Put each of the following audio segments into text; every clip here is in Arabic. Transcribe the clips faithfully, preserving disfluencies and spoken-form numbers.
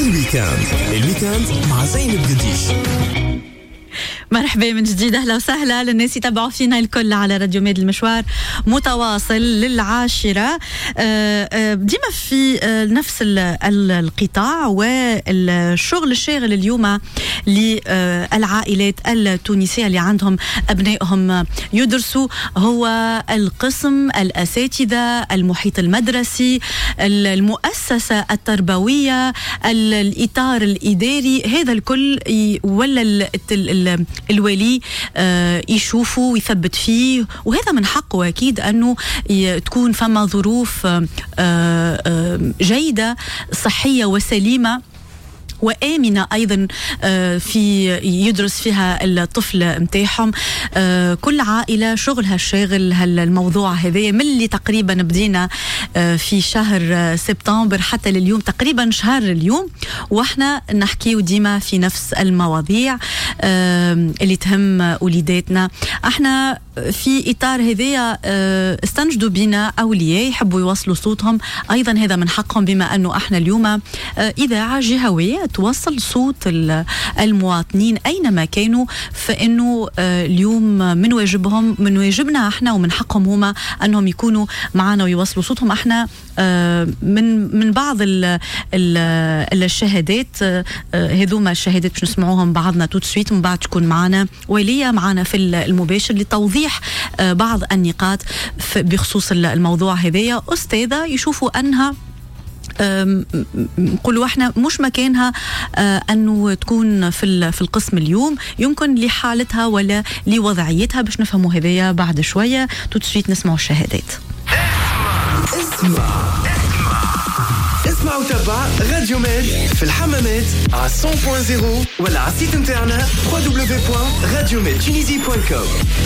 الويكاند الويكاند مع زينب قديش. مرحبا من جديد، اهلا وسهلا للناس يتابعوا فينا الكل على راديو ميد. المشوار متواصل للعاشرة ديما في نفس القطاع، والشغل الشاغل اليوم للعائلات التونسية اللي عندهم أبنائهم يدرسوا هو القسم الأساتذة، المحيط المدرسي، المؤسسة التربوية، الإطار الإداري. هذا الكل ولا الولي يشوفه ويثبت فيه، وهذا من حقه أكيد أنه تكون فما ظروف جيدة صحية وسليمة وآمنة أيضا في يدرس فيها الطفل متاعهم. كل عائلة شغلها الشاغل هالموضوع هذا من اللي تقريبا بدينا في شهر سبتمبر حتى لليوم، تقريبا شهر اليوم، واحنا نحكي ديما في نفس المواضيع اللي تهم وليداتنا. احنا في إطار هذا استنجدوا بنا أولياء يحبوا يوصلوا صوتهم، أيضا هذا من حقهم، بما أنه احنا اليوم إذاعة جهوية توصل صوت المواطنين أينما كانوا، فإنه اليوم من واجبهم من واجبنا احنا ومن حقهم هما أنهم يكونوا معنا ويوصلوا صوتهم. احنا من من بعض ال ال الشهادات هذوما الشهادات باش نسمعوهم بعضنا توت سويت، من بعد تكون معنا وليا معنا في المباشر لتوضيح بعض النقاط بخصوص الموضوع هذايا. أستاذة يشوفوا أنها نقولوا احنا مش مكانها انه تكون في في القسم اليوم، يمكن لحالتها ولا لوضعيتها. باش نفهموا هذايا بعد شويه. تسويت نسمعوا الشهادات. اسمع اسمع وتابع راديو ميد في الحمامات على مية فاصلة صفر ولا على السيت انترنت دبليو دبليو دبليو دوت راديو ميد تونيزي دوت كوم.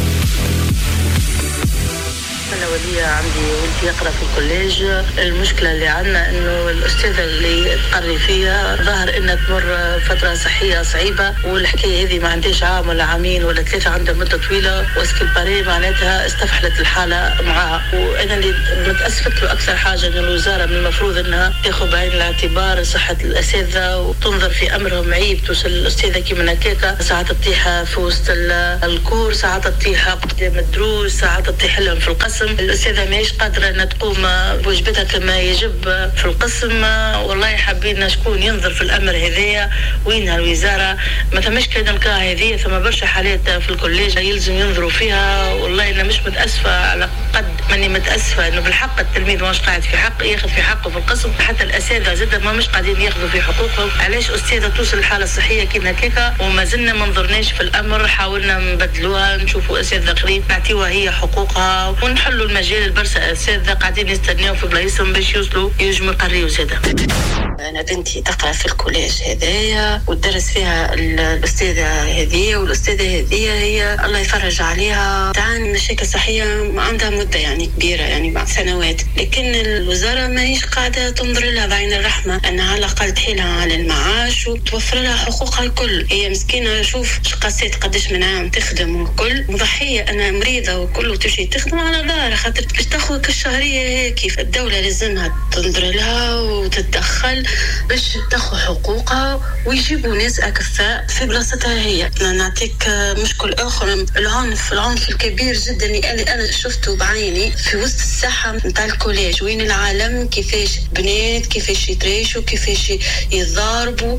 أنا ولية عندي ولدي يقرأ في الكوليج. المشكلة اللي عندنا إنه الأستاذة اللي تقري فيها ظاهر إنها تمر فترة صحية صعيبة، والحكاية هذه ما عندهاش عام ولا عامين ولا ثلاثة، عندها مدة طويلة، واسكيباري معناتها استفحلت الحالة معها. وأنا اللي متأسفت له أكثر حاجة إن الوزارة من المفروض إنها تأخذ بعين الاعتبار صحة الأساتذة وتنظر في أمرهم. عيب توصل الأستاذة كيما هكاكا ساعات تطيح في وسط الكور، ساعات تطيح قدام الدروس، ساعات تطيح لهم في القسم. الأستاذة ماهيش قادرة أن تقوم بواجبتها كما يجب في القسم. والله حابين شكون ينظر في الأمر هذايا، وينها الوزارة؟ ما ثماش كان نلقاها هذه، ثم برشا حالات في الكوليج يلزم ينظروا فيها. والله أنا مش متأسفة، على قد ماني متأسفة إنه بالحق التلميذ مش قاعد في حق ياخذ في حقه في القسم، حتى الأساتذة زاد ما مش قاعدين ياخذوا في حقوقهم. علاش أستاذة توصل الحالة الصحية كيما هكاكا وما زلنا ما نظرناش في الأمر؟ حاولنا نبدلوها، نشوفوا أساتذة آخرين نعطيوها هي حقوقها ونحلوا المجال. البرسة أساتذة قاعدين يستنيوا في بلايصهم باش يوصلوا يجموا يقريوا زاده. أنا بنتي تقرأ في الكوليج هذايا ودرس فيها الأستاذة هذه، والأستاذة هذه هي الله يفرج عليها تعاني مشاكل صحية عندها مدة يعني كبيرة، يعني بعد سنوات، لكن الوزارة ما هيش قاعدة تنظر لها بعين الرحمة أنها على الأقل تحيلها على المعاش وتوفر لها حقوقها الكل. هي مسكينة، شوف شقاسات قدش من عام تخدم وكل مضحية، أنا مريضة وكله تمشي تخدم على دار خاطر باش تاخذ كالشهرية هيك. الدولة لازمها تنظر لها وتتدخل باش تاخذ حقوقها ويجيبوا ناس أكفاء في بلاصتها هي. نعطيك مشكل آخر، العنف العنف الكبير جدا اللي أنا شفته بعيني في وسط الساحة نتاع الكوليج. وين العالم كيفاش بنات كيفاش يتريشوا كيفاش يضاربوا.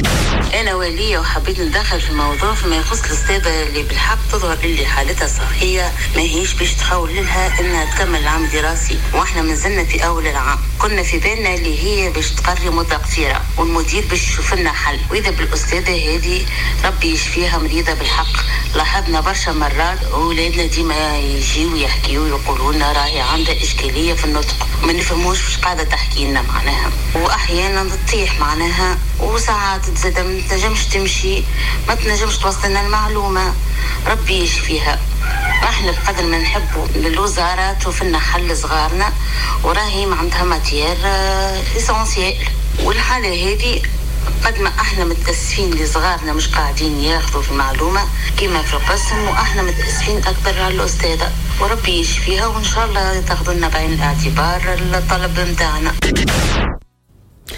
أنا ولية وحبيت ندخل في الموضوع فيما يخص الأستاذة اللي بالحق تظهر اللي حالتها صحية ما هيش باش تحول لها إنها تكمل العام الدراسي، وإحنا منزلنا في أول العام. كنا في بالنا اللي هي باش تقري مدة قصيرة والمدير باش يشوف لنا حل. وإذا بالأستاذة هذه ربي يشفيها مريضة بالحق. لاحظنا برشا مرات أولادنا ديما يجيوا يحكيوا ويقولوا لنا راهي عندها إشكالية في النطق، ما نفهموش وش قاعدة تحكي لنا معناها، وأحيانا تطيح معناها، وساعات تزاد ما تنجمش تمشي، ما تنجمش توصل لنا المعلومة. ربي يشفيها. احنا بقدر ما نحبوا للوزارة توفلنا حل صغارنا، وراهي ما عندها ماتير اسانسيال. والحالة هذه قد ما احنا متأسفين لصغارنا مش قاعدين ياخذوا في معلومة كما في القسم، واحنا متأسفين اكثر على الأستاذة، وربي يشفيها وان شاء الله تاخذوا لنا بعين الاعتبار الطلب متاعنا.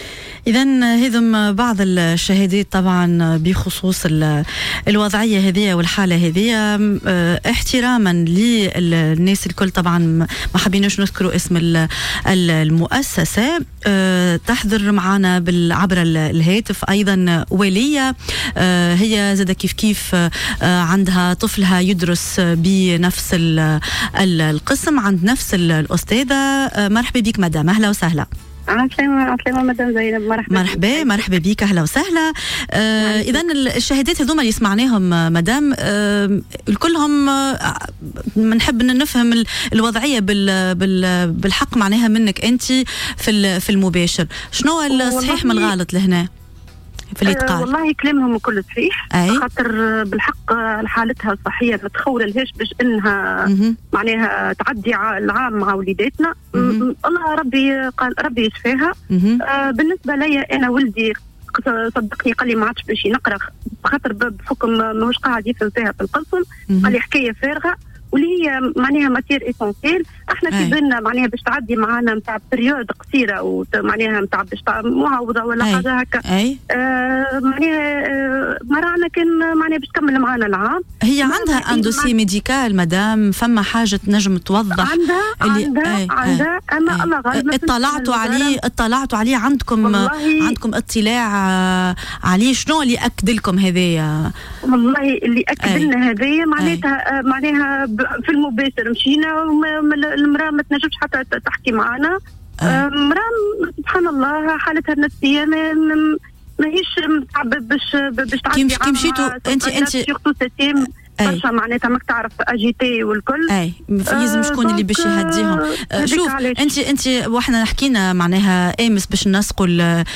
إذن هذم بعض الشهادات طبعا بخصوص الوضعية هذه والحالة هذه، احتراما للناس الكل. طبعا ما حابينش نذكروا اسم المؤسسة. تحضر معنا عبر الهاتف أيضا ولية، هي زاد كيف كيف عندها طفلها يدرس بنفس القسم عند نفس الأستاذة. مرحبا بك مدام، أهلا وسهلا. عسلامة عسلامة مدام زينب، مرحبا مرحبا مرحبا بك، أهلا وسهلا. آه إذا الشهادات هذوما اللي سمعناهم مدام، آه كلهم آه بنحب أن نفهم الوضعية بال بال بالحق معناها منك أنت في في المباشر، شنو الصحيح من الغلط لهنا في اللي يتقال؟ أه والله كلامهم كله صحيح، خاطر بالحق حالتها الصحيه ما تخوللهاش باش انها م- معناها تعدي العام مع وليداتنا. الله ربي قال ربي يشفيها. أه بالنسبه لي انا ولدي صدقني قال لي ما عادش باش نقرا خاطر بحكم ماهوش قاعد يفهم فيها في القسم، قال لي حكايه فارغه واللي هي معناها ماتير اسونسيل. احنا في بالنا معناها باش تعدي معنا نتاع بريود قصيره ومعناها نتاع باش معوضه ولا أي. حاجه هكا. آه معناها آه مرانا كان معناها باش تكمل معنا العام. هي عندها ان دوسي ميديكال مدام، فما حاجه تنجم توضح؟ عندها اللي عندها أي. عندها أي. اما الله غالب اطلعتوا عليه اطلعتوا عليه عندكم عندكم اطلاع عليه؟ شنو اللي اكد لكم هذايا؟ والله اللي اكد لنا هذايا معناتها معناها في المباشر مشينا المرأة ما تنجمش حتى تحكي معنا. مرأة سبحان الله حالتها النفسية ما ماهيش باش باش تعدي كي مشيتوا انت انت برشا معناتها ماك تعرف اجيتي والكل. اي يلزم شكون اللي باش يهديهم. آه شوف انت انت واحنا حكينا معناها امس باش نسقوا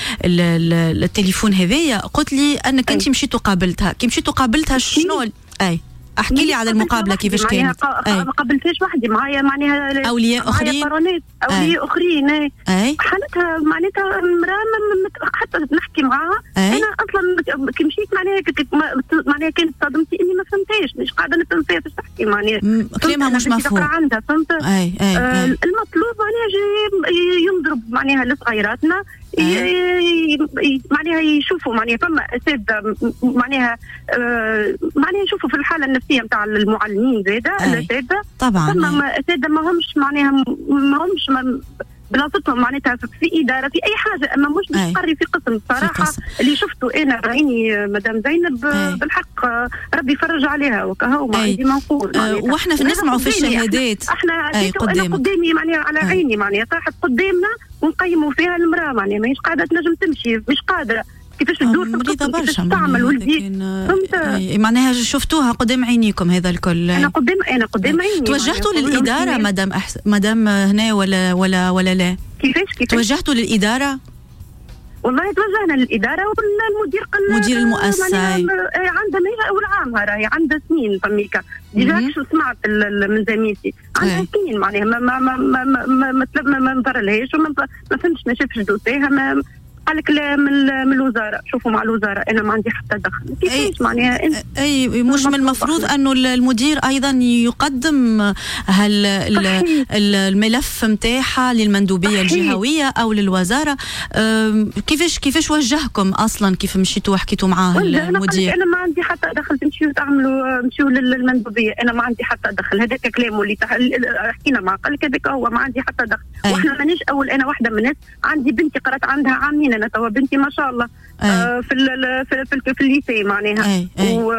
التليفون هذايا، قلت لي انك انت مشيتوا قابلتها. كي مشيتوا قابلتها شنو؟ اي احكي لي على المقابله كيفاش كانت. ما قابلتهاش وحدي، معايا معناها اولياء اخرين اولياء اخرين اي حالتها معناتها مراه حتى نحكي معاها. انا اصلا كي مشيت معناها معناها كانت صدمتي اني ما فهمتهاش، مش قاعده نفهم فيها باش تحكي معناها كلامها مش مفهوم عندها. فهمت؟ اي اي, أي. آه المطلوب معناها ينضرب معناها لصغيراتنا معناها يشوفوا معناها فما اساتذه معناها آه معناها يشوفوا في الحاله النفسيه نتاع المعلمين زاده الاساتذه. طبعا فما اساتذه ما همش معناها ما همش بلاصتهم معناتها في اداره في اي حاجه، اما مش باش تقري في قسم بصراحه. اللي شفته انا بعيني مدام زينب أي. بالحق ربي يفرج عليها وكهو ما عندي ما نقول. أه واحنا في نسمعوا في الشهادات احنا انا قدامي معناها على عيني معناها طاحت قدامنا ونقيموا فيها المراه معناها ماهيش قاعده تنجم تمشي، مش قادره كيفاش تدور في القسم كيفاش تعمل ولدي. فهمت؟ معناها شفتوها قدام عينيكم هذا الكل. انا قدام انا قدام عيني. توجهتوا للاداره مدام أحس... مدام هنا ولا ولا ولا لا؟ كيفاش كيفاش توجهتوا للاداره؟ والله توجهنا للاداره والمدير قال مدير المؤسسه عندها ميزه اول عام راهي عندها سنين فميكا ديجا شو سمعت من زميلتي عندها سنين معناها ما ما ما ما ما ما ما ما نظرلهاش وما ما فهمتش ما شافش دوسيها ما قال لك من الوزاره شوفوا مع الوزاره انا ما عندي حتى دخل. كيفاش معناها اي مش من المفروض انه المدير ايضا يقدم هال الملف نتاعها للمندوبيه الجهويه او للوزاره؟ كيفاش كيفاش وجهكم اصلا كيف مشيتوا وحكيتوا معاه المدير؟ انا ما عندي حتى دخل، تمشيوا تعملوا مشيوا للمندوبيه انا ما عندي حتى دخل. هذاك كلامه اللي حكينا معاه قال لك هذاك هو ما عندي حتى دخل. واحنا مانيش اول، انا واحده من الناس عندي بنتي قرات عندها عامين انا توا بنتي ما شاء الله آه في ال في في, في الليسي معناها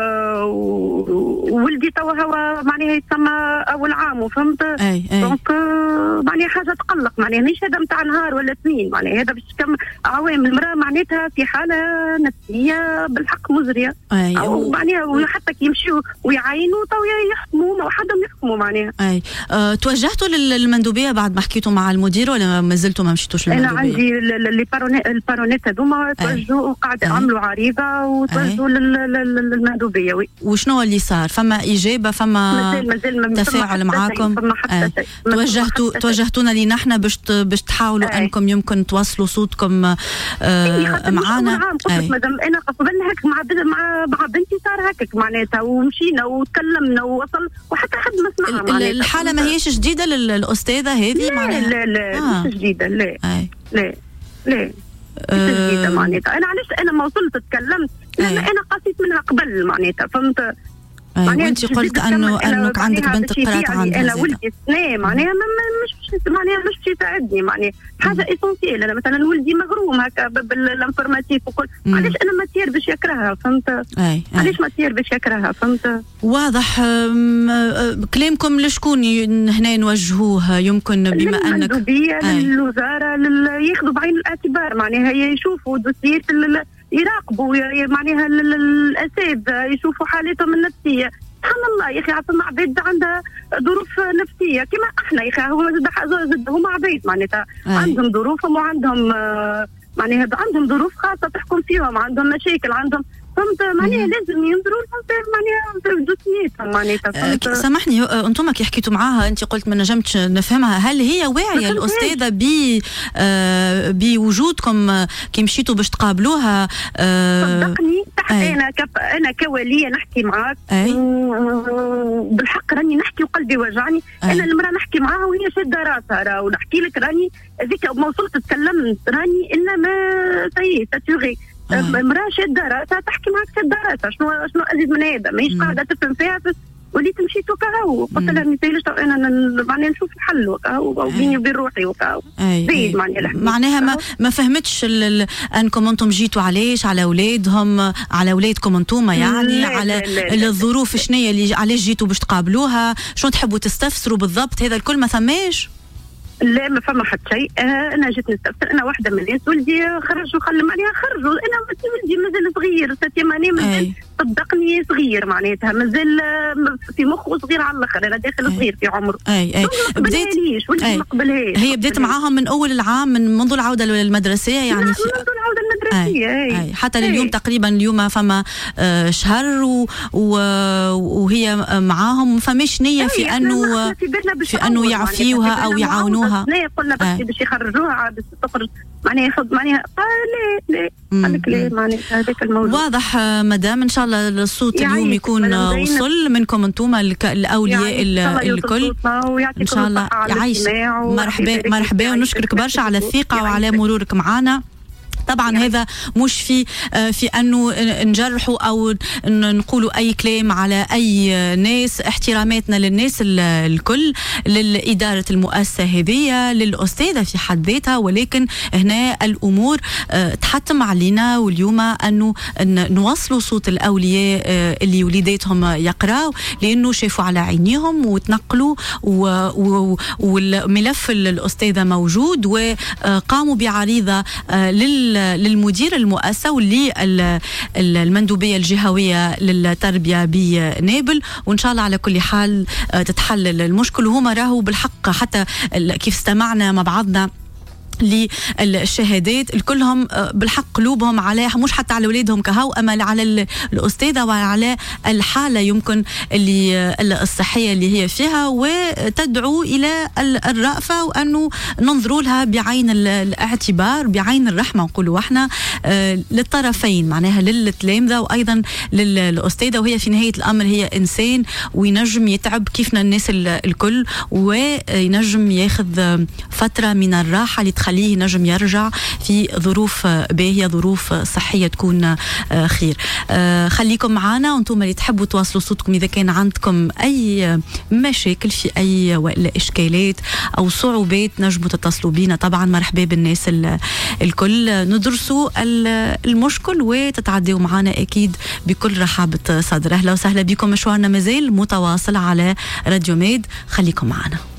وولدي توا هو معناها يتسمى اول عام فهمت. دونك معناها حاجه تقلق معناها مش هذا نتاع نهار ولا سنين معناها هذا باش كم عوام المراه معناتها في حاله نفسيه بالحق مزريه. او معناها وحتى كي يمشيوا ويعينوا تو يحكموا وحدهم يحكموا معناها. اي أه توجهتوا للمندوبيه بعد ما حكيتوا مع المدير ولا ما زلتوا ما مشيتوش للمندوبيه؟ انا عندي البارونيت هذوما توجهوا وقاعد عملوا عريضه وتوجهوا للمندوبيه. وي وشنو اللي صار؟ فما اجابه؟ فما مازال مازال تفاعل معاكم؟ فما حتى شيء. توجهتوا توجهتونا لينا احنا باش باش تحاولوا أي. انكم يمكن توصلوا صوتكم آه معانا. مادام انا قبل هيك مع مع مع بنتي صار هكاك معناتها ومشينا وتكلمنا ووصل وحتى حد ما سمعها معناتها. الحاله ما هيش جديده للاستاذه هذه معناها؟ لا لا لا آه. مش جديده لا أي. لا لا أه جديدة معناتها. أنا علاش أنا ما وصلت تكلمت لأن أنا قصيت منها قبل معناتها فهمت. أيوة وانت قلت انه انك عندك بنت قرات عندها انا ولدي سنه معناها مش معناها مش باش يساعدني معناها حاجه اسونسيال. انا مثلا ولدي مغروم هكا بالانفورماتيك وكل علاش انا ماتير باش يكرهها فهمت. علاش ماتير باش يكرهها فهمت. واضح. كلامكم لشكون هنا نوجهوه يمكن بما انك للمندوبيه للوزاره ياخذوا بعين الاعتبار معناها يشوفوا دوسيات يراقبوا معناها الاساتذه يشوفوا حالتهم النفسيه. سبحان الله يا اخي عطنا عباد عندها ظروف نفسيه كما احنا يا اخي هو زاد هما عباد معناتها عندهم ظروفهم وعندهم معناها عندهم ظروف خاصه تحكم فيهم عندهم مشاكل عندهم فهمت معناها لازم ينظروا لهم معناها دوسياتهم معناتها. سامحني انتم كي حكيتوا معاها انت قلت ما نجمتش نفهمها هل هي واعيه الاستاذه ب آه بوجودكم كي مشيتوا باش تقابلوها؟ آه صدقني تحت انا كف انا كوليه نحكي معاك بالحق راني نحكي وقلبي وجعني. انا المراه نحكي معاها وهي شاده راسها راه ونحكي لك راني هذيك ما وصلت تكلمت راني الا ما سي ساتوري امراه شاده راسها تحكي معك شاده راسها شنو شنو ازيد من هذا ماهيش قاعده تفهم فيها وليت مشيت وكاهو قلت لها مثاليش انا معناها نشوف الحل وكاهو بيني وبين روحي وكاهو زيد معناها معناها ما, ما فهمتش انكم انتم جيتوا علاش على اولادهم على اولادكم انتم يعني لا على لا لا الظروف شنية اللي علاش جيتوا باش تقابلوها شنو تحبوا تستفسروا بالضبط هذا الكل ما ثماش. لا ما فما حتى شيء. آه انا جيت نستفسر انا واحده من الناس ولدي خرج وخلم عليها خرجوا انا ولدي مازال صغير ستيماني مازال صدقني صغير معناتها مازال في مخه صغير على الاخر انا داخل صغير في عمره. اي اي بديت ولدي ما قبلهاش هي بديت معاهم من اول العام من منذ العوده للمدرسيه يعني منذ العوده المدرسيه أي. أي. حتى أي. اليوم تقريبا اليوم فما آه شهر و... و... وهي معاهم فماش نيه في انه في انه يعفيوها او يعاونوها. لا قلنا بس باش يخرجوها باش تخرج معناها ياخذ معناها قال لا لا قال لك لا معناها هذاك الموضوع واضح. مدام ان شاء الله الصوت اليوم يكون وصل منكم انتم الاولياء الكل ان شاء الله يعيش. مرحبا مرحبا ونشكرك برشا على الثقه وعلى مرورك معنا. طبعا يعني هذا مش في في انه نجرحوا او نقولوا اي كلام على اي ناس. احتراماتنا للناس الكل للاداره المؤسسه هذه للاستاذه في حد ذاتها ولكن هنا الامور تحتم علينا واليوم انه نوصلوا صوت الاولياء اللي وليداتهم يقراوا لانه شافوا على عينيهم وتنقلوا والملف الاستاذه موجود وقاموا بعريضه لل للمدير المؤسسة واللي المندوبية الجهوية للتربية بنابل وإن شاء الله على كل حال تتحل المشكل. وهما راهو بالحق حتى كيف استمعنا مع بعضنا للشهادات الكلهم بالحق قلوبهم على مش حتى على اولادهم كهو اما على الاستاذه وعلى الحاله يمكن اللي الصحيه اللي هي فيها وتدعو الى الرأفه وانه ننظروا لها بعين الاعتبار بعين الرحمه نقولوا احنا للطرفين معناها للتلامذه وايضا للاستاذه وهي في نهايه الامر هي انسان وينجم يتعب كيفنا الناس الكل وينجم ياخذ فتره من الراحه اللي خليه نجم يرجع في ظروف باهية ظروف صحية تكون خير. خليكم معنا وانتم اللي تحبوا تواصلوا صوتكم إذا كان عندكم أي مشاكل في أي إشكالات أو صعوبات نجموا تتصلوا بينا. طبعا مرحبا بالناس الكل ندرسوا المشكل وتتعدوا معنا أكيد بكل رحابة صدر. أهلا وسهلا بكم. مشوارنا مازال متواصل على راديو ميد خليكم معنا.